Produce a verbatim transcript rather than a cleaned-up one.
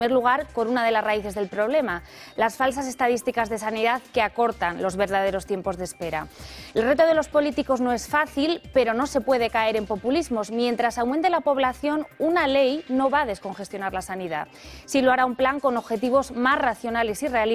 En primer lugar, con una de las raíces del problema, las falsas estadísticas de sanidad que acortan los verdaderos tiempos de espera. El reto de los políticos no es fácil, pero no se puede caer en populismos. Mientras aumente la población, una ley no va a descongestionar la sanidad. Sí lo hará un plan con objetivos más racionales y realistas.